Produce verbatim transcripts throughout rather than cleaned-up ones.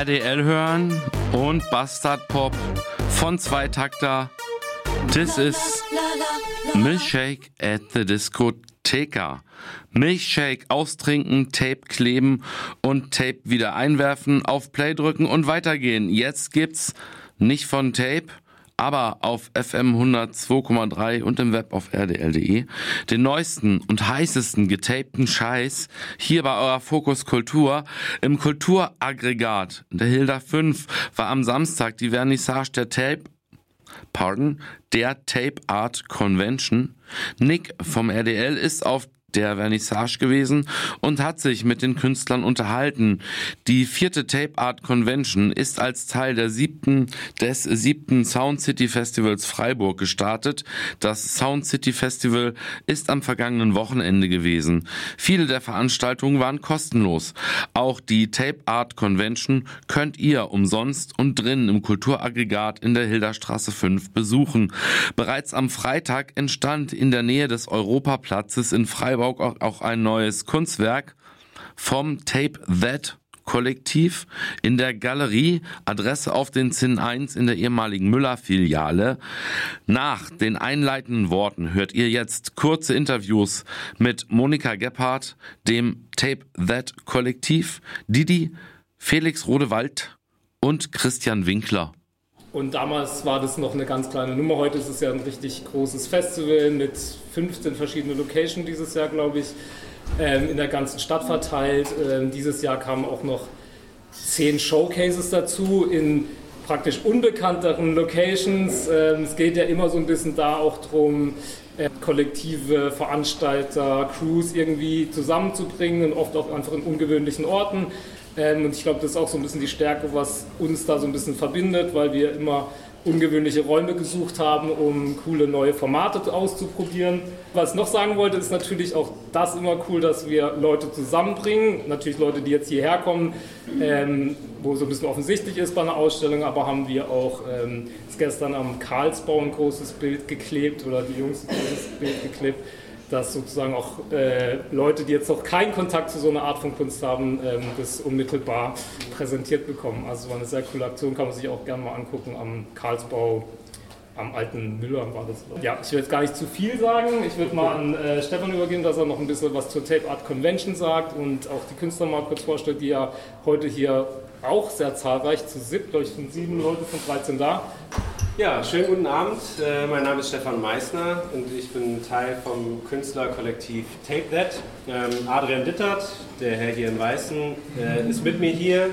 D L hören und Bastard Pop von Zweitakter. This is Milkshake at the Discotheca. Milkshake austrinken, Tape kleben und Tape wieder einwerfen, auf Play drücken und weitergehen. Jetzt gibt's nicht von Tape, aber auf F M hundertzwei Komma drei und im Web auf R D L Punkt D E den neuesten und heißesten getapten Scheiß hier bei eurer Fokus Kultur im Kulturaggregat. Der Hilda fünf war am Samstag die Vernissage der Tape Pardon, der Tape Art Convention. Nick vom R D L ist auf der Vernissage gewesen und hat sich mit den Künstlern unterhalten. Die vierte Tape Art Convention ist als Teil der siebten, des siebten Sound City Festivals Freiburg gestartet. Das Sound City Festival ist am vergangenen Wochenende gewesen. Viele der Veranstaltungen waren kostenlos. Auch die Tape Art Convention könnt ihr umsonst und drinnen im Kulturaggregat in der Hilderstraße fünf besuchen. Bereits am Freitag entstand in der Nähe des Europaplatzes in Freiburg auch ein neues Kunstwerk vom Tape That Kollektiv in der Galerie, Adresse auf den Zinn eins in der ehemaligen Müller-Filiale. Nach den einleitenden Worten hört ihr jetzt kurze Interviews mit Monika Gebhardt, dem Tape That Kollektiv, Didi, Felix Rodewald und Christian Winkler. Und damals war das noch eine ganz kleine Nummer. Heute ist es ja ein richtig großes Festival mit fünfzehn verschiedenen Locations dieses Jahr, glaube ich, ähm, in der ganzen Stadt verteilt. Ähm, dieses Jahr kamen auch noch zehn Showcases dazu in praktisch unbekannteren Locations. Ähm, es geht ja immer so ein bisschen da auch drum, äh, kollektive Veranstalter, Crews irgendwie zusammenzubringen und oft auch einfach in ungewöhnlichen Orten. Ähm, und ich glaube, das ist auch so ein bisschen die Stärke, was uns da so ein bisschen verbindet, weil wir immer ungewöhnliche Räume gesucht haben, um coole neue Formate auszuprobieren. Was ich noch sagen wollte, ist natürlich auch das immer cool, dass wir Leute zusammenbringen. Natürlich Leute, die jetzt hierher kommen, ähm, wo so ein bisschen offensichtlich ist bei einer Ausstellung, aber haben wir auch ähm, ist gestern am Karlsbau ein großes Bild geklebt oder die Jungs ein großes Bild geklebt, dass sozusagen auch äh, Leute, die jetzt noch keinen Kontakt zu so einer Art von Kunst haben, ähm, das unmittelbar präsentiert bekommen. Also es war eine sehr coole Aktion, kann man sich auch gerne mal angucken am Karlsbau, am alten Müller war das. Ja, ich will jetzt gar nicht zu viel sagen. Ich würde mal an äh, Stefan übergeben, dass er noch ein bisschen was zur Tape Art Convention sagt und auch die Künstler mal kurz vorstellt, die ja heute hier auch sehr zahlreich zu siebt, glaube ich, sind sieben Leute von dreizehn da. Ja, schönen guten Abend. Äh, mein Name ist Stefan Meissner und ich bin Teil vom Künstlerkollektiv Tape That. Ähm, Adrian Dittert, der Herr hier in Weißen, äh, ist mit mir hier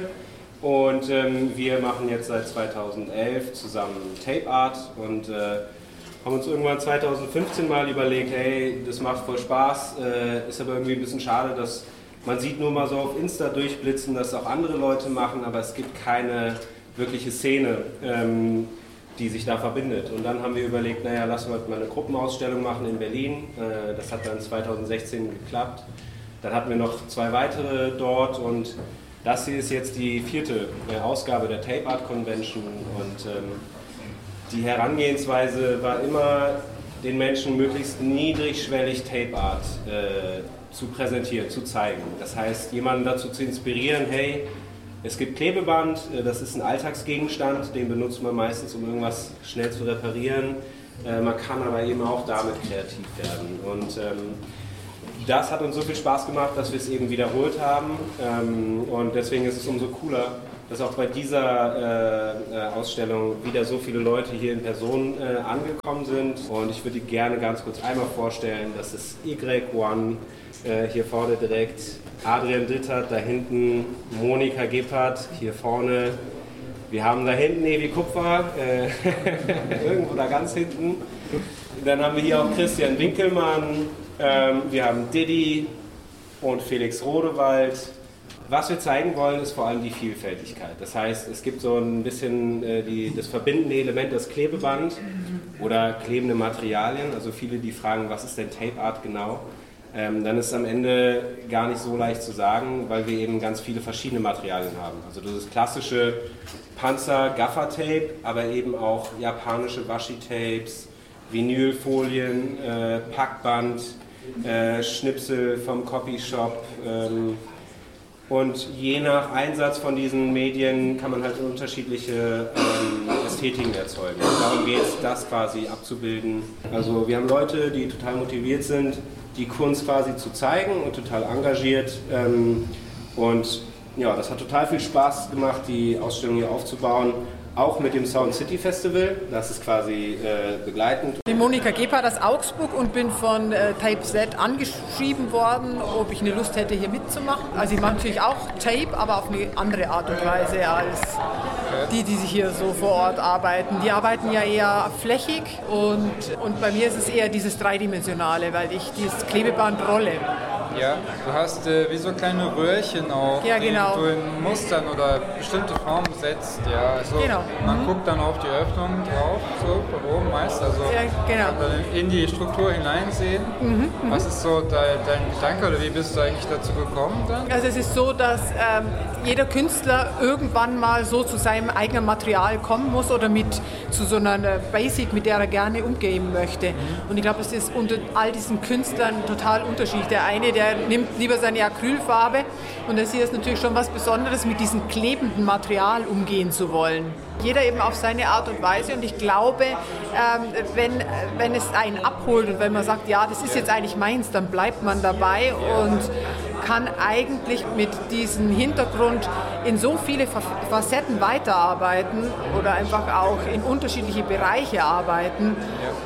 und ähm, wir machen jetzt seit zweitausendelf zusammen Tape Art und äh, haben uns irgendwann zweitausendfünfzehn mal überlegt, hey, das macht voll Spaß, äh, ist aber irgendwie ein bisschen schade, dass man sieht nur mal so auf Insta durchblitzen, dass auch andere Leute machen, aber es gibt keine wirkliche Szene, ähm, die sich da verbindet. Und dann haben wir überlegt, naja, lassen wir mal eine Gruppenausstellung machen in Berlin. Das hat dann zweitausendsechzehn geklappt. Dann hatten wir noch zwei weitere dort und das hier ist jetzt die vierte Ausgabe der Tape Art Convention und ähm, die Herangehensweise war immer, den Menschen möglichst niedrigschwellig Tape Art äh, zu präsentieren, zu zeigen. Das heißt, jemanden dazu zu inspirieren, hey, es gibt Klebeband, das ist ein Alltagsgegenstand, den benutzt man meistens, um irgendwas schnell zu reparieren. Man kann aber eben auch damit kreativ werden. Und ähm, das hat uns so viel Spaß gemacht, dass wir es eben wiederholt haben. Ähm, und deswegen ist es umso cooler, dass auch bei dieser äh, Ausstellung wieder so viele Leute hier in Person äh, angekommen sind. Und ich würde gerne ganz kurz einmal vorstellen, das ist Y eins, äh, hier vorne direkt. Adrian Dittert, da hinten Monika Gebhardt, hier vorne. Wir haben da hinten Evi Kupfer, äh, irgendwo da ganz hinten. Dann haben wir hier auch Christian Winkelmann, ähm, wir haben Didi und Felix Rodewald. Was wir zeigen wollen, ist vor allem die Vielfältigkeit. Das heißt, es gibt so ein bisschen äh, die, das verbindende Element, das Klebeband oder klebende Materialien. Also viele, die fragen, was ist denn Tape Art genau? Ähm, dann ist es am Ende gar nicht so leicht zu sagen, weil wir eben ganz viele verschiedene Materialien haben. Also das ist klassische Panzer-Gaffer-Tape, aber eben auch japanische Washi-Tapes, Vinylfolien, äh, Packband, äh, Schnipsel vom Copyshop, ähm, Und je nach Einsatz von diesen Medien kann man halt unterschiedliche ähm, Ästhetiken erzeugen. Darum geht es, das quasi abzubilden. Also wir haben Leute, die total motiviert sind, die Kunst quasi zu zeigen und total engagiert. Ähm, und ja, das hat total viel Spaß gemacht, die Ausstellung hier aufzubauen. Auch mit dem Sound City Festival, das ist quasi äh, begleitend. Ich bin Monika Gebhardt aus Augsburg und bin von äh, Tape Z angeschrieben worden, ob ich eine Lust hätte, hier mitzumachen. Also ich mache natürlich auch Tape, aber auf eine andere Art und Weise als die, die sich hier so vor Ort arbeiten. Die arbeiten ja eher flächig und, und bei mir ist es eher dieses Dreidimensionale, weil ich dieses Klebeband rolle. Ja, du hast äh, wie so kleine Röhrchen auch, ja, genau. die du in Mustern oder bestimmte Formen setzt. Ja, also genau. Man mhm. guckt dann auf die Öffnung drauf, so da oben meist, also ja, genau. kann dann in die Struktur hineinsehen. Mhm, Was ist so dein, dein Gedanke oder wie bist du eigentlich dazu gekommen dann? Also es ist so, dass ähm, jeder Künstler irgendwann mal so zu seinem eigenen Material kommen muss oder mit zu so einer Basic, mit der er gerne umgehen möchte. Mhm. Und ich glaube, es ist unter all diesen Künstlern total unterschiedlich. Der eine, der nimmt lieber seine Acrylfarbe und das hier ist natürlich schon was Besonderes, mit diesem klebenden Material umgehen zu wollen. Jeder eben auf seine Art und Weise und ich glaube, ähm, wenn, wenn es einen abholt und wenn man sagt, ja, das ist jetzt eigentlich meins, dann bleibt man dabei und kann eigentlich mit diesem Hintergrund in so viele Facetten weiterarbeiten oder einfach auch in unterschiedliche Bereiche arbeiten.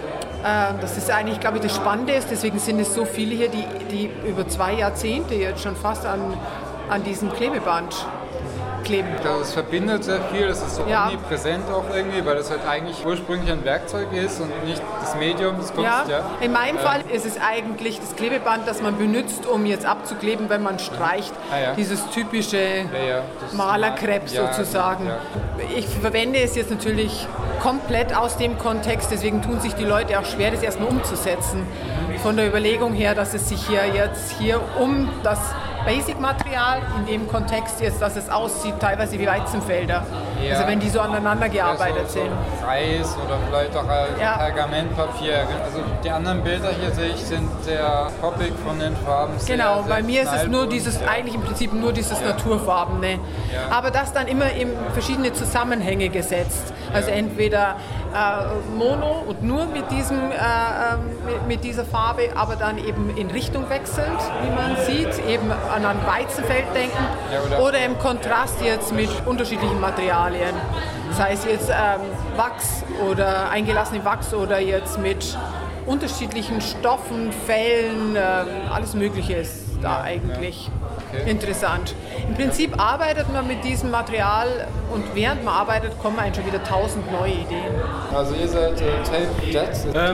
Das ist eigentlich, glaube ich, das Spannende ist. Deswegen sind es so viele hier, die, die über zwei Jahrzehnte jetzt schon fast an, an diesem Klebeband kleben. Das verbindet sehr viel, das ist so ja. omnipräsent auch irgendwie, weil das halt eigentlich ursprünglich ein Werkzeug ist und nicht das Medium des Kunst. Ja. Ja. In meinem ähm. Fall ist es eigentlich das Klebeband, das man benutzt, um jetzt abzukleben, wenn man streicht. Ah, ja. Dieses typische ja, ja. Malerkrepp ja, sozusagen. Ja. Ich verwende es jetzt natürlich komplett aus dem Kontext, deswegen tun sich die Leute auch schwer, das erstmal umzusetzen. Von der Überlegung her, dass es sich hier jetzt hier um das Basic-Material in dem Kontext jetzt, dass es aussieht, teilweise wie Weizenfelder. Ja. Also wenn die so aneinander gearbeitet ja, so, sind. So Reis oder vielleicht auch ja. Pergamentpapier. Also die anderen Bilder hier sehe ich sind sehr poppig von den Farben. Genau, sehr, sehr bei mir ist es nur dieses, ja. eigentlich im Prinzip nur dieses ja. Naturfarbene. Ja. Aber das dann immer in verschiedene Zusammenhänge gesetzt. Also ja. entweder äh, Mono und nur mit, diesem, äh, mit, mit dieser Farbe, aber dann eben in Richtung wechselnd, wie man sieht, eben an ein Weizenfeld denken ja, oder, oder im Kontrast jetzt mit unterschiedlichen Materialien. Sei es jetzt ähm, Wachs oder eingelassene Wachs oder jetzt mit unterschiedlichen Stoffen, Fellen, äh, alles Mögliche ist da eigentlich. Ja. Okay. Interessant. Im Prinzip arbeitet man mit diesem Material und während man arbeitet, kommen einem schon wieder tausend neue Ideen. Also ihr seid äh, Tape Z? Ähm,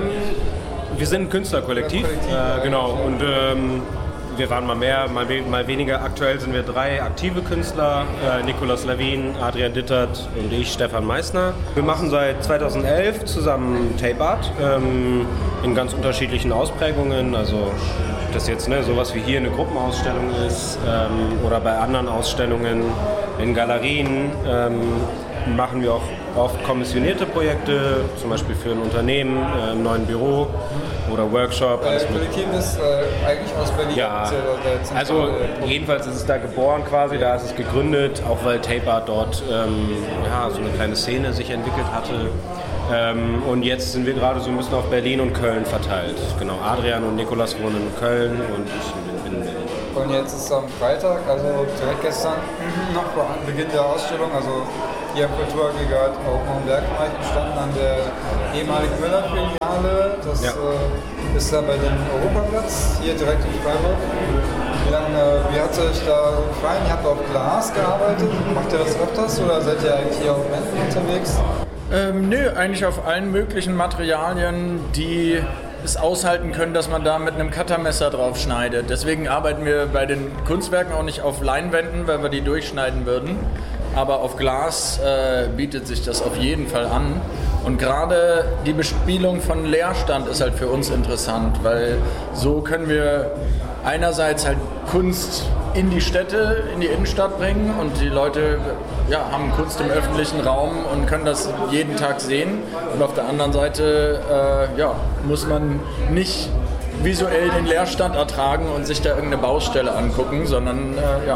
wir sind ein Künstlerkollektiv, äh, genau. Und ähm, wir waren mal mehr, mal, we- mal weniger. Aktuell sind wir drei aktive Künstler, äh, Nikolaus Lawin, Adrian Dittert und ich, Stefan Meissner. Wir machen seit zweitausendelf zusammen Tape Art ähm, in ganz unterschiedlichen Ausprägungen. Also ob das jetzt ne, sowas wie hier eine Gruppenausstellung ist ähm, oder bei anderen Ausstellungen in Galerien ähm, machen wir auch oft kommissionierte Projekte, zum Beispiel für ein Unternehmen, äh, im neuen Büro oder Workshop. Das äh, Kollektiv ist äh, eigentlich aus Berlin. Ja, der also jedenfalls ist es da geboren quasi, da ist es gegründet, auch weil Tape Art dort ähm, ja, so eine kleine Szene sich entwickelt hatte. Ähm, und jetzt sind wir gerade so ein bisschen auf Berlin und Köln verteilt. Genau, Adrian und Nikolaus wohnen in Köln und ich bin in Berlin. Und jetzt ist es am Freitag, also direkt gestern, noch vor Beginn der Ausstellung, also hier am Kulturaggregat auch noch ein Werkreich entstanden an der ehemaligen Müller-Filiale. Das ja. äh, ist da bei dem Europaplatz, hier direkt in Freiburg. Wie lange, wie hat es euch da gefallen? Ihr habt auf Glas gearbeitet. Macht ihr das öfters oder seid ihr eigentlich hier auf Wänden unterwegs? Ähm, nö, eigentlich auf allen möglichen Materialien, die es aushalten können, dass man da mit einem Cuttermesser drauf schneidet. Deswegen arbeiten wir bei den Kunstwerken auch nicht auf Leinwänden, weil wir die durchschneiden würden. Aber auf Glas äh, bietet sich das auf jeden Fall an. Und gerade die Bespielung von Leerstand ist halt für uns interessant, weil so können wir einerseits halt Kunst in die Städte, in die Innenstadt bringen und die Leute ja, haben Kunst im öffentlichen Raum und können das jeden Tag sehen. Und auf der anderen Seite äh, ja, muss man nicht visuell den Leerstand ertragen und sich da irgendeine Baustelle angucken, sondern äh, ja,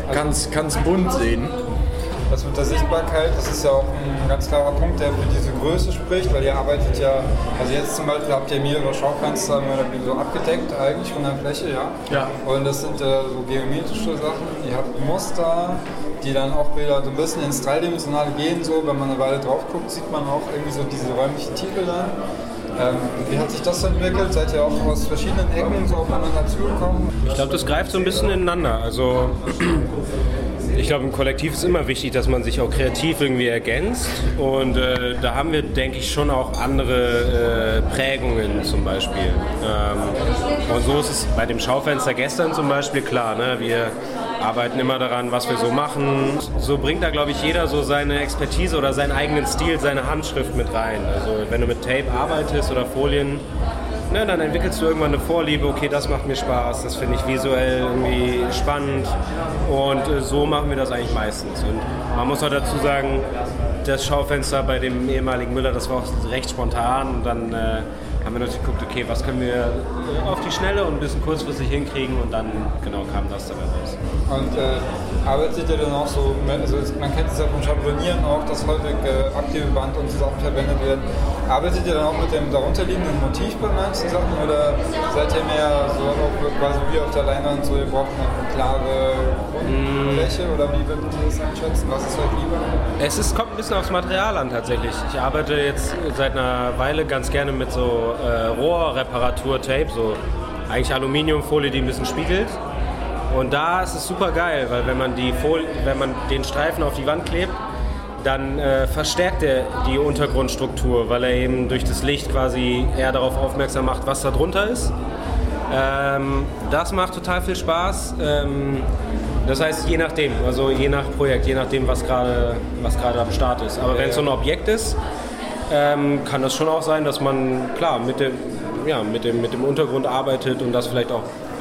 kannst es bunt sehen. Das mit der Sichtbarkeit, das ist ja auch ein ganz klarer Punkt, der für diese Größe spricht, weil ihr arbeitet ja, also jetzt zum Beispiel habt ihr mehrere Schaufenster so abgedeckt eigentlich von der Fläche, ja. Ja. Und das sind äh, so geometrische Sachen, ihr habt Muster, die dann auch wieder so ein bisschen ins Dreidimensionale gehen, so, wenn man eine Weile drauf guckt, sieht man auch irgendwie so diese räumlichen Tiefe dann. Ähm, wie hat sich das entwickelt? Seid ihr auch aus verschiedenen Ecken so aufeinander zugekommen? Ich glaube, das greift so ein bisschen ineinander. Also ich glaube, im Kollektiv ist immer wichtig, dass man sich auch kreativ irgendwie ergänzt. Und äh, da haben wir, denke ich, schon auch andere äh, Prägungen zum Beispiel. Ähm, und so ist es bei dem Schaufenster gestern zum Beispiel klar. Ne? Wir arbeiten immer daran, was wir so machen. So bringt da, glaube ich, jeder so seine Expertise oder seinen eigenen Stil, seine Handschrift mit rein. Also wenn du mit Tape arbeitest oder Folien, ne, dann entwickelst du irgendwann eine Vorliebe, okay, das macht mir Spaß, das finde ich visuell irgendwie spannend und äh, so machen wir das eigentlich meistens. Und man muss auch dazu sagen, das Schaufenster bei dem ehemaligen Müller, das war auch recht spontan und dann äh, haben wir natürlich geguckt, okay, was können wir auf die Schnelle und ein bisschen kurzfristig hinkriegen und dann genau kam das dabei raus. Und äh, arbeitet ihr dann auch so, also man kennt es ja vom Schablonieren auch, dass häufig äh, aktive Band und so Sachen verwendet werden. Arbeitet ihr dann auch mit dem darunterliegenden Motiv bei manchen Sachen oder seid ihr mehr so auch quasi wie auf der Leinwand, so ihr braucht eine klare Grundfläche mm. oder wie würdet ihr das einschätzen? Was ist euch lieber? Es ist, kommt ein bisschen aufs Material an tatsächlich. Ich arbeite jetzt seit einer Weile ganz gerne mit so äh, Rohrreparatur-Tape, so eigentlich Aluminiumfolie, die ein bisschen spiegelt. Und da ist es super geil, weil wenn man, die Folie, wenn man den Streifen auf die Wand klebt, dann äh, verstärkt er die Untergrundstruktur, weil er eben durch das Licht quasi eher darauf aufmerksam macht, was da drunter ist. Ähm, das macht total viel Spaß. Ähm, das heißt, je nachdem, also je nach Projekt, je nachdem, was gerade was gerade am Start ist. Aber wenn es so ein Objekt ist, ähm, kann das schon auch sein, dass man klar mit dem, ja, mit dem, mit dem Untergrund arbeitet und das vielleicht auch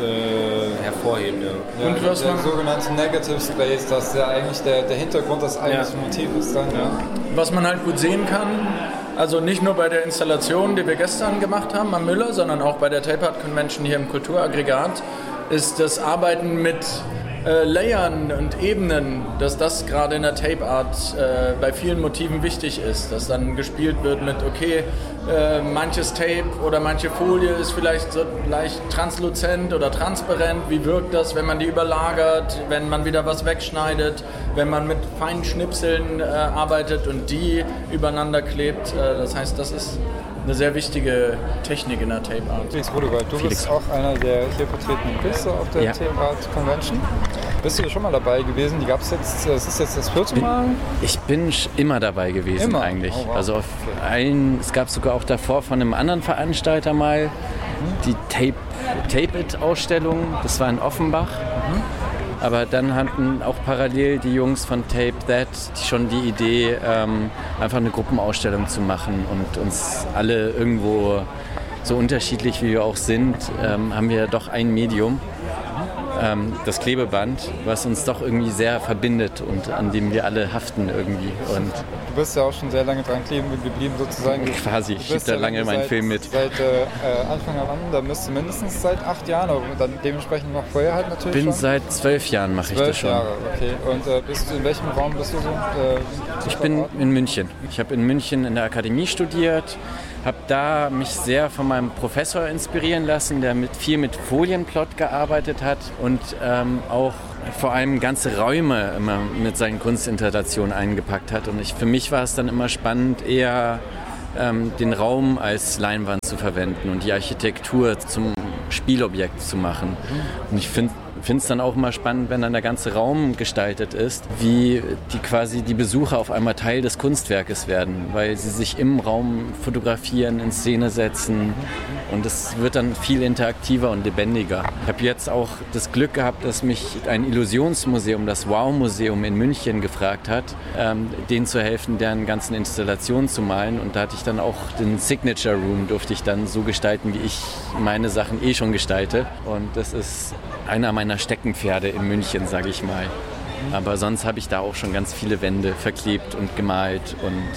Äh, hervorheben. Ja. Und was man sogenannte Negative Space, das ist ja eigentlich der, der Hintergrund des eigentlichen ja. Motivs dann. Ja. Was man halt gut sehen kann, also nicht nur bei der Installation, die wir gestern gemacht haben am Müller, sondern auch bei der Tape Art Convention hier im Kulturaggregat, ist das Arbeiten mit äh, Layern und Ebenen, dass das gerade in der Tape Art äh, bei vielen Motiven wichtig ist, dass dann gespielt wird mit, okay, äh, manches Tape oder manche Folie ist vielleicht so leicht transluzent oder transparent, wie wirkt das, wenn man die überlagert, wenn man wieder was wegschneidet, wenn man mit feinen Schnipseln äh, arbeitet und die übereinander klebt, äh, das heißt, das ist eine sehr wichtige Technik in der Tape Art. Felix Rodewald, du Felix. bist auch einer der hier vertretenen Künstler auf der ja. Tape Art Convention. Bist du schon mal dabei gewesen? Die gab es jetzt, das ist jetzt das vierte Mal? Ich bin immer dabei gewesen immer? eigentlich. Oh, wow. Also auf allen, es gab sogar auch davor von einem anderen Veranstalter mal mhm. die Tape, Tape It Ausstellung, das war in Offenbach. Mhm. Aber dann hatten auch parallel die Jungs von Tape That schon die Idee, ähm, einfach eine Gruppenausstellung zu machen und uns alle irgendwo, so unterschiedlich wie wir auch sind, ähm, haben wir doch ein Medium, ähm, das Klebeband, was uns doch irgendwie sehr verbindet und an dem wir alle haften irgendwie. Und du bist ja auch schon sehr lange dran kleben geblieben sozusagen. Quasi, ich schiebe da ja lange meinen Film mit. Seit äh, Anfang an, da müsste mindestens seit acht Jahren, aber dann dementsprechend noch vorher halt natürlich bin schon. seit zwölf Jahren mache ich das schon. Jahre, okay. Und äh, bist du, in welchem Raum bist du so? Äh, ich bin in München. Ich habe in München in der Akademie studiert, habe da mich sehr von meinem Professor inspirieren lassen, der mit, viel mit Folienplot gearbeitet hat und ähm, auch vor allem ganze Räume immer mit seinen Kunstinstallationen eingepackt hat. Und ich, für mich war es dann immer spannend, eher ähm, den Raum als Leinwand zu verwenden und die Architektur zum Spielobjekt zu machen. Und ich finde finde es dann auch immer spannend, wenn dann der ganze Raum gestaltet ist, wie die quasi die Besucher auf einmal Teil des Kunstwerkes werden, weil sie sich im Raum fotografieren, in Szene setzen und es wird dann viel interaktiver und lebendiger. Ich habe jetzt auch das Glück gehabt, dass mich ein Illusionsmuseum, das Wow-Museum in München gefragt hat, ähm, denen zu helfen, deren ganzen Installationen zu malen und da hatte ich dann auch den Signature Room, durfte ich dann so gestalten, wie ich meine Sachen eh schon gestalte und das ist einer meiner Steckenpferde in München, sage ich mal. Aber sonst habe ich da auch schon ganz viele Wände verklebt und gemalt und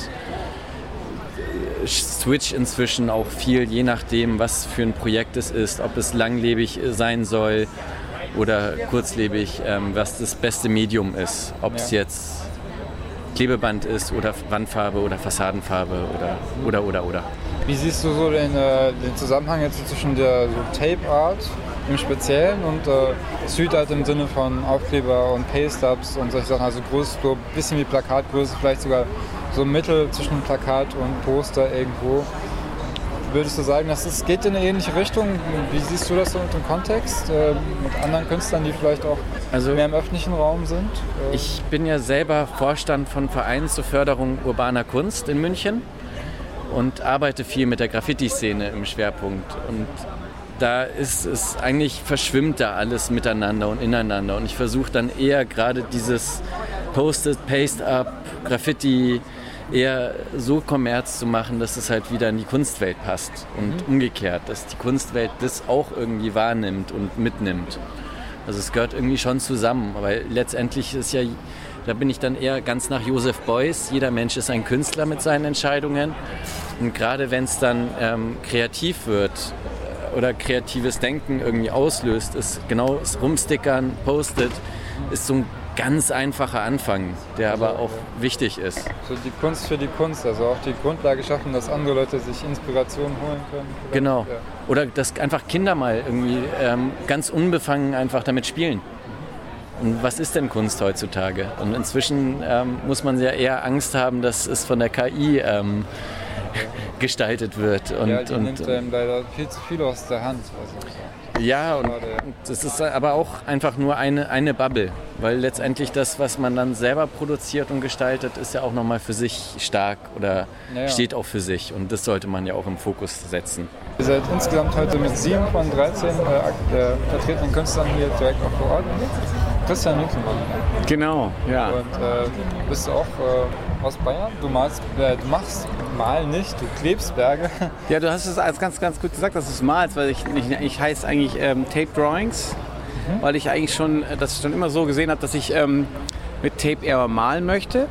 switch inzwischen auch viel, je nachdem, was für ein Projekt es ist, ob es langlebig sein soll oder kurzlebig, ähm, was das beste Medium ist. Ob es ja. jetzt Klebeband ist oder Wandfarbe oder Fassadenfarbe oder oder oder oder. Wie siehst du so den, äh, den Zusammenhang jetzt zwischen der so Tape Art im Speziellen und äh, Street Art im Sinne von Aufkleber und Paste-Ups und solche Sachen, also groß, so ein bisschen wie Plakatgröße, vielleicht sogar so Mittel zwischen Plakat und Poster irgendwo. Würdest du sagen, dass es geht in eine ähnliche Richtung? Wie siehst du das so im Kontext äh, mit anderen Künstlern, die vielleicht auch also, mehr im öffentlichen Raum sind? Äh ich bin ja selber Vorstand von Vereins zur Förderung urbaner Kunst in München und arbeite viel mit der Graffiti-Szene im Schwerpunkt. Und da ist es eigentlich, verschwimmt da alles miteinander und ineinander. Und ich versuche dann eher gerade dieses Post-it, Paste-up, Graffiti eher so Kommerz zu machen, dass es halt wieder in die Kunstwelt passt und mhm. umgekehrt, dass die Kunstwelt das auch irgendwie wahrnimmt und mitnimmt. Also es gehört irgendwie schon zusammen, aber letztendlich ist ja, da bin ich dann eher ganz nach Joseph Beuys, jeder Mensch ist ein Künstler mit seinen Entscheidungen und gerade wenn es dann ähm, kreativ wird oder kreatives Denken irgendwie auslöst, ist genau das Rumstickern, Post-it, ist so ein ganz einfacher Anfang, der aber auch wichtig ist. So die Kunst für die Kunst, also auch die Grundlage schaffen, dass andere Leute sich Inspiration holen können. Vielleicht. Genau. Ja. Oder dass einfach Kinder mal irgendwie ähm, ganz unbefangen einfach damit spielen. Und was ist denn Kunst heutzutage? Und inzwischen ähm, muss man ja eher Angst haben, dass es von der K I ähm, gestaltet wird. Und, ja, die und, nimmt einem leider viel zu viel aus der Hand. Also. Ja, und das ist aber auch einfach nur eine, eine Bubble, weil letztendlich das, was man dann selber produziert und gestaltet, ist ja auch nochmal für sich stark oder ja, ja. steht auch für sich und das sollte man ja auch im Fokus setzen. Ihr seid insgesamt heute mit sieben von dreizehn äh, vertretenen Künstlern hier direkt auch vor Ort. Christian Winkelmann. Genau, ja. Und äh, bist du auch äh, aus Bayern? Du malst, äh, du machst mal nicht, du klebst Berge. Ja, du hast es als ganz, ganz gut gesagt, dass du es malst, weil ich, ich, ich heiße eigentlich ähm, Tape Drawings, mhm. weil ich eigentlich schon das schon immer so gesehen habe, dass ich ähm, mit Tape eher malen möchte.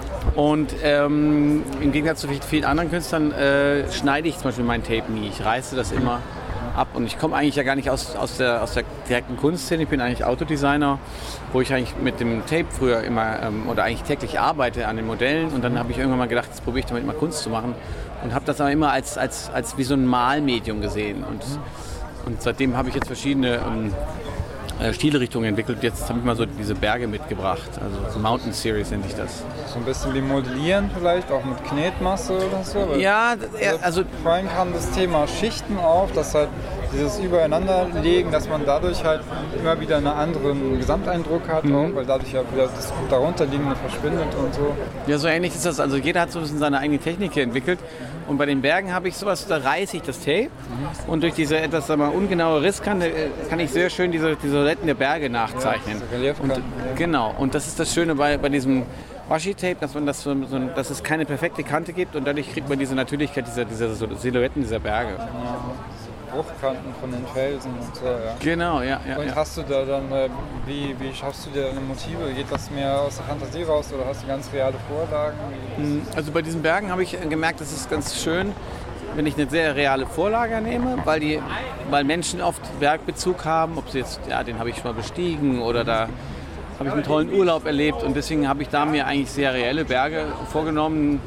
Und ähm, im Gegensatz zu vielen anderen Künstlern äh, schneide ich zum Beispiel mein Tape nie. Ich reiße das immer ab und ich komme eigentlich ja gar nicht aus, aus, der, aus der direkten Kunstszene. Ich bin eigentlich Autodesigner, wo ich eigentlich mit dem Tape früher immer ähm, oder eigentlich täglich arbeite an den Modellen und dann habe ich irgendwann mal gedacht, jetzt probiere ich damit mal Kunst zu machen und habe das aber immer als, als, als wie so ein Malmedium gesehen und, und seitdem habe ich jetzt verschiedene ähm, Stilrichtungen entwickelt. Jetzt habe ich mal so diese Berge mitgebracht, also so Mountain Series nennt sich das. So ein bisschen wie Modellieren vielleicht, auch mit Knetmasse oder so? Ja, also vorhin kam das Thema Schichten auf, dass halt dieses Übereinanderlegen, dass man dadurch halt immer wieder einen anderen Gesamteindruck hat, mhm. auch, weil dadurch ja wieder das darunterliegende verschwindet und so. Ja, so ähnlich ist das. Also jeder hat so ein bisschen seine eigene Technik hier entwickelt. Und bei den Bergen habe ich sowas, da reiße ich das Tape mhm. und durch diese etwas sagen wir, ungenaue Risskante kann ich sehr schön diese, diese Silhouetten der Berge nachzeichnen. Ja, und, ja. Genau, und das ist das Schöne bei, bei diesem Washi-Tape, dass, man das so, so, dass es keine perfekte Kante gibt und dadurch kriegt man diese Natürlichkeit dieser, dieser Silhouetten dieser Berge. Ja. Bruchkanten von den Felsen und so, ja. Genau, ja. ja und ja. hast du da dann, äh, wie, wie schaffst du dir deine Motive? Geht das mehr aus der Fantasie raus oder hast du ganz reale Vorlagen? Also bei diesen Bergen habe ich gemerkt, das ist ganz schön, wenn ich eine sehr reale Vorlage nehme, weil, die, weil Menschen oft Bergbezug haben, ob sie jetzt, ja, den habe ich schon mal bestiegen oder da habe ich einen tollen Urlaub erlebt und deswegen habe ich da mir eigentlich sehr reelle Berge vorgenommen.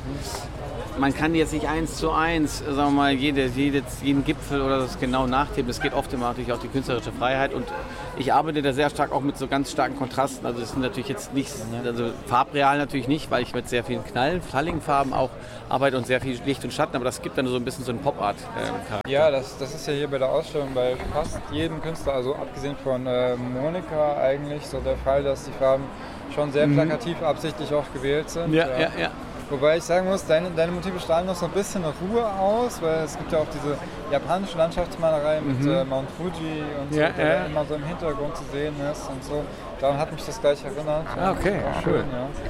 Man kann jetzt nicht eins zu eins, sagen wir mal, jede, jede, jeden Gipfel oder das genau nachtippen. Es geht oft immer natürlich auch die künstlerische Freiheit und ich arbeite da sehr stark auch mit so ganz starken Kontrasten. Also das sind natürlich jetzt nicht, also farbreal natürlich nicht, weil ich mit sehr vielen Knall, knalligen Farben auch arbeite und sehr viel Licht und Schatten, aber das gibt dann so ein bisschen so einen Pop-Art-Charakter. Ähm, ja, das, das ist ja hier bei der Ausstellung bei fast jedem Künstler, also abgesehen von äh, Monika eigentlich, so der Fall, dass die Farben schon sehr plakativ mhm. absichtlich auch gewählt sind. Ja, ja, ja. ja. Wobei ich sagen muss, deine, deine Motive strahlen noch so ein bisschen Ruhe aus, weil es gibt ja auch diese japanische Landschaftsmalerei mit mhm. äh, Mount Fuji und so, ja, der ja. immer so im Hintergrund zu sehen ist und so. Daran hat mich das gleich erinnert. Ah, okay, ja, schön.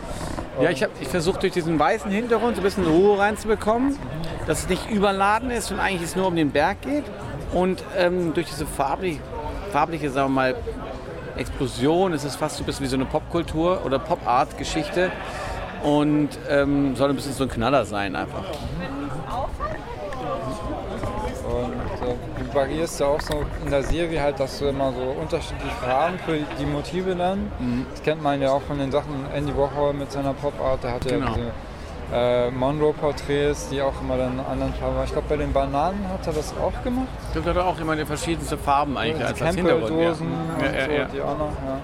Ja, ja ich, ich versuche durch diesen weißen Hintergrund so ein bisschen Ruhe reinzubekommen, mhm. dass es nicht überladen ist und eigentlich es nur um den Berg geht. Und ähm, durch diese farbliche, farbliche, sagen wir mal, Explosion ist es fast so ein bisschen wie so eine Popkultur oder Pop-Art-Geschichte. Und ähm, soll ein bisschen so ein Knaller sein einfach. Und äh, variierst ja auch so in der Serie halt, dass du immer so unterschiedliche Farben für die Motive dann. Mhm. Das kennt man ja auch von den Sachen Andy Warhol mit seiner Pop-Art, der hat ja Genau. diese äh, Monroe-Porträts, die auch immer dann in anderen Farben waren. Ich glaube, bei den Bananen hat er das auch gemacht. Das hat er auch immer die verschiedensten Farben eigentlich als, als Hintergrund. Campbell-Dosen Ja. und Ja, so, ja, ja. die auch noch,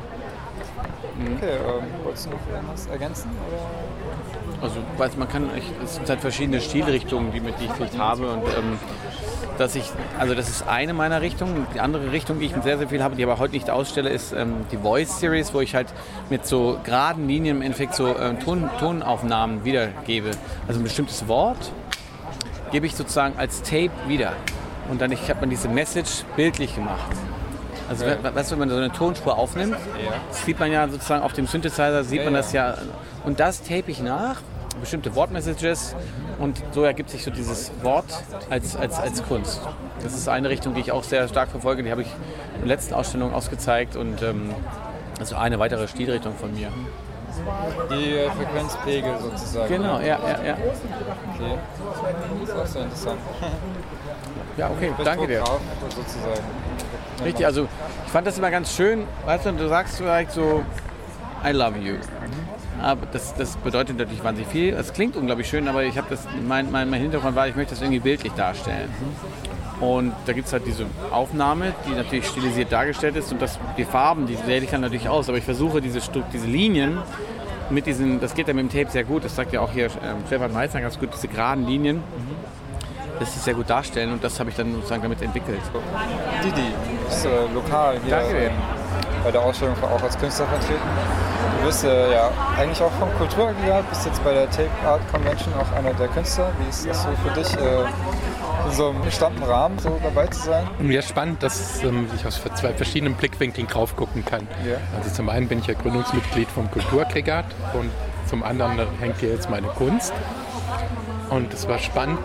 ja. Mhm. Okay, ähm, wolltest du noch irgendwas ergänzen? Oder? Also weiß man kann, ich, es sind halt verschiedene Stilrichtungen, die, mit die ich vielleicht habe und ähm, dass ich, also das ist eine meiner Richtungen. Die andere Richtung, die ich sehr, sehr viel habe, die aber heute nicht ausstelle, ist ähm, die Voice Series, wo ich halt mit so geraden Linien im Endeffekt so ähm, Ton, Tonaufnahmen wiedergebe. Also ein bestimmtes Wort gebe ich sozusagen als Tape wieder. Und dann ich habe man diese Message bildlich gemacht. Also ja. Weißt du, wenn man so eine Tonspur aufnimmt, ja. das sieht man ja sozusagen auf dem Synthesizer, sieht ja, man das ja. Und das tape ich nach, bestimmte Wortmessages und so ergibt sich so dieses Wort als, als, als Kunst. Das ist eine Richtung, die ich auch sehr stark verfolge, die habe ich in der letzten Ausstellung ausgezeigt und ähm, das ist eine weitere Stilrichtung von mir. Die äh, Frequenzpegel sozusagen. Genau, ja, ja, ja. Okay, das ist auch sehr interessant. Ja, okay, danke dir. Sozusagen. Richtig, also ich fand das immer ganz schön, weißt du, du sagst vielleicht so, I love you. Aber das, das bedeutet natürlich wahnsinnig viel. Es klingt unglaublich schön, aber ich habe das, mein, mein, mein Hintergrund war, ich möchte das irgendwie bildlich darstellen. Und da gibt es halt diese Aufnahme, die natürlich stilisiert dargestellt ist und das, die Farben, die wähle ich dann natürlich aus. Aber ich versuche diese, diese Linien mit diesen, das geht ja mit dem Tape sehr gut, das sagt ja auch hier ähm, Stefan Meissner ganz gut, diese geraden Linien. Das ist sehr gut darstellen und das habe ich dann sozusagen damit entwickelt. Didi, ist äh, lokal hier Danke. bei der Ausstellung auch als Künstler vertreten. Du bist äh, ja eigentlich auch vom Kulturaggregat, bist jetzt bei der Tape Art Convention auch einer der Künstler. Wie ist das so für dich, äh, in so einem bestimmten Rahmen so dabei zu sein? Ja, spannend, dass ähm, ich aus zwei verschiedenen Blickwinkeln drauf gucken kann. Ja. Also zum einen bin ich ja Gründungsmitglied vom Kulturaggregat und zum anderen hängt hier jetzt meine Kunst. Und es war spannend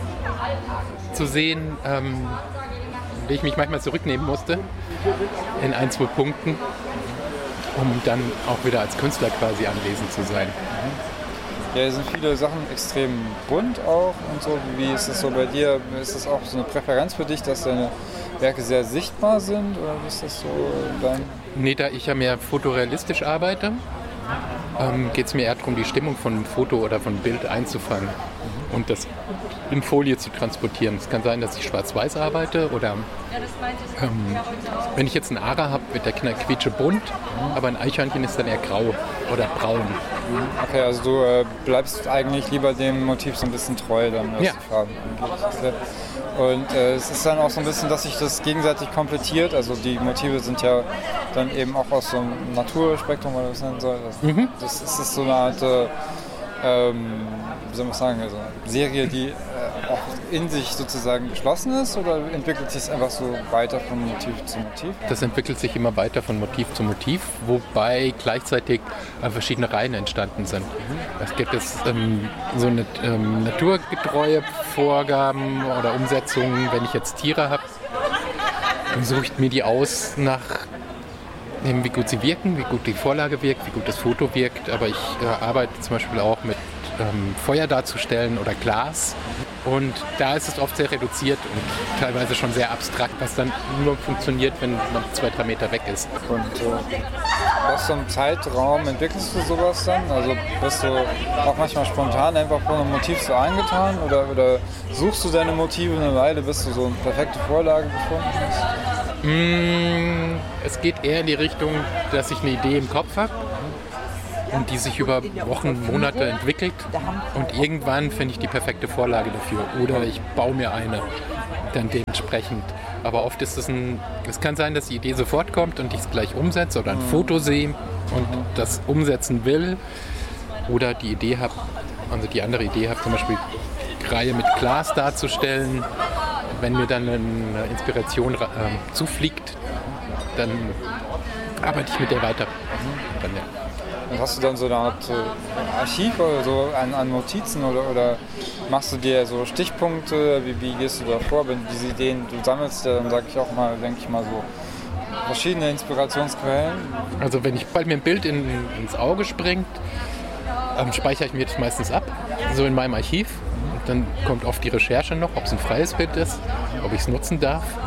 zu sehen, ähm, wie ich mich manchmal zurücknehmen musste in ein, zwei Punkten, um dann auch wieder als Künstler quasi anwesend zu sein. Ja, hier sind viele Sachen extrem bunt auch und so. Wie ist es so bei dir? Ist das auch so eine Präferenz für dich, dass deine Werke sehr sichtbar sind? Oder wie ist das so dein... Nee, da ich ja mehr fotorealistisch arbeite, ähm, geht es mir eher darum, die Stimmung von einem Foto oder von einem Bild einzufangen und das in Folie zu transportieren. Es kann sein, dass ich schwarz-weiß arbeite oder ähm, wenn ich jetzt einen Ara habe, wird der quietsche bunt, aber ein Eichhörnchen ist dann eher grau oder braun. Okay, also du äh, bleibst eigentlich lieber dem Motiv so ein bisschen treu, dann was ja. die Farben angeht. Und äh, es ist dann auch so ein bisschen, dass sich das gegenseitig komplettiert. Also die Motive sind ja dann eben auch aus so einem Naturspektrum oder was man nennen soll. Also mhm. Das ist, ist so eine Art, äh, ähm, wie soll man sagen, also Serie, die äh, auch in sich sozusagen geschlossen ist, oder entwickelt sich es einfach so weiter von Motiv zu Motiv? Das entwickelt sich immer weiter von Motiv zu Motiv, wobei gleichzeitig äh, verschiedene Reihen entstanden sind. Mhm. Es gibt jetzt ähm, so eine ähm, naturgetreue Vorgaben oder Umsetzungen. Wenn ich jetzt Tiere habe, dann suche ich mir die aus nach wie gut sie wirken, wie gut die Vorlage wirkt, wie gut das Foto wirkt. Aber ich äh, arbeite zum Beispiel auch mit ähm, Feuer darzustellen oder Glas. Und da ist es oft sehr reduziert und teilweise schon sehr abstrakt, was dann nur funktioniert, wenn man zwei, drei Meter weg ist. Und äh, was für einen Zeitraum entwickelst du sowas dann? Also bist du auch manchmal spontan einfach von einem Motiv so eingetan oder, oder suchst du deine Motive eine Weile, bis du so eine perfekte Vorlage gefunden hast? Mm, es geht eher in die Richtung, dass ich eine Idee im Kopf habe und die sich über Wochen, Monate entwickelt und irgendwann finde ich die perfekte Vorlage dafür oder ich baue mir eine dann dementsprechend. Aber oft ist es ein, es kann sein, dass die Idee sofort kommt und ich es gleich umsetze oder ein Foto sehe und das umsetzen will oder die Idee habe, also die andere Idee habe, zum Beispiel Reihe mit Glas darzustellen. Wenn mir dann eine Inspiration äh, zufliegt, dann arbeite ich mit der weiter. Dann, ja. Und hast du dann so eine Art äh, Archiv oder so an, an Notizen oder, oder machst du dir so Stichpunkte? Wie, wie gehst du da vor, wenn du diese Ideen du sammelst? Dann sage ich auch mal, denke ich mal so verschiedene Inspirationsquellen. Also wenn ich bald mir ein Bild in, ins Auge springt, ähm, speichere ich mir das meistens ab, so in meinem Archiv. Dann kommt oft die Recherche noch, ob es ein freies Bild ist, ob ich es nutzen darf.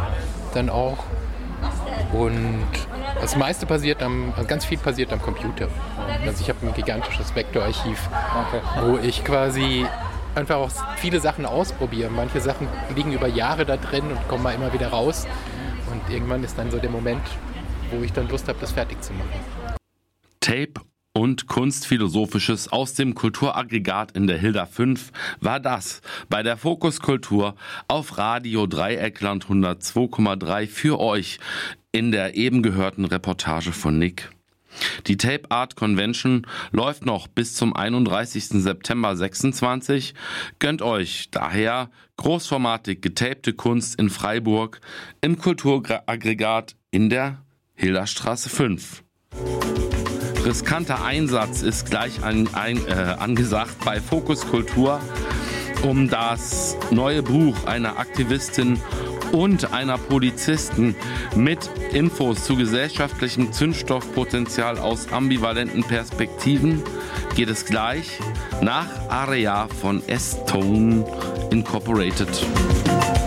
dann auch. Und das meiste passiert am, also ganz viel passiert am Computer. Also ich habe ein gigantisches Vektorarchiv, okay. wo ich quasi einfach auch viele Sachen ausprobiere. Manche Sachen liegen über Jahre da drin und kommen mal immer wieder raus. Und irgendwann ist dann so der Moment, wo ich dann Lust habe, das fertig zu machen. Tape und Kunstphilosophisches aus dem Kulturaggregat in der Hilda fünf war das bei der Fokus Kultur auf Radio Dreieckland hundertzwei Komma drei für euch in der eben gehörten Reportage von Nick. Die Tape Art Convention läuft noch bis zum einunddreißigsten September sechsundzwanzig. Gönnt euch daher großformatig getapte Kunst in Freiburg im Kulturaggregat in der Hilderstraße fünf. Riskanter Einsatz ist gleich an, ein, äh, angesagt bei Fokus Kultur, um das neue Buch einer Aktivistin und einer Polizisten mit Infos zu gesellschaftlichem Zündstoffpotenzial aus ambivalenten Perspektiven geht es gleich nach Area von S-Tone Incorporated.